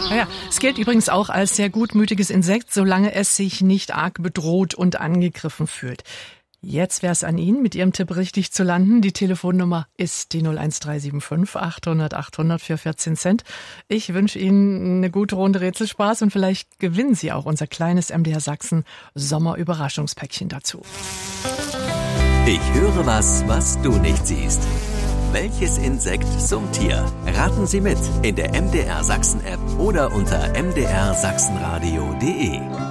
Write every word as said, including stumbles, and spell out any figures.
Ja, es gilt übrigens auch als sehr gutmütiges Insekt, solange es sich nicht arg bedroht und angegriffen fühlt. Jetzt wäre es an Ihnen, mit Ihrem Tipp richtig zu landen. Die Telefonnummer ist die null eins drei sieben fünf achthundert achthundert für vierzehn Cent. Ich wünsche Ihnen eine gute Runde Rätselspaß und vielleicht gewinnen Sie auch unser kleines M D R Sachsen Sommerüberraschungspäckchen dazu. Ich höre was, was du nicht siehst. Welches Insekt summt hier? Raten Sie mit in der M D R Sachsen App oder unter m d r sachsenradio punkt d e.